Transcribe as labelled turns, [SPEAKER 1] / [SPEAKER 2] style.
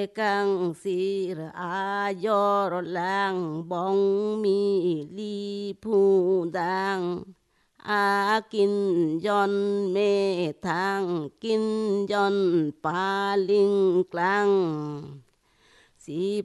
[SPEAKER 1] กังสีระอายอรลังบองมีลีผู้ดังอากินย่อนเมทางกินย่อนปาลิงกลางสี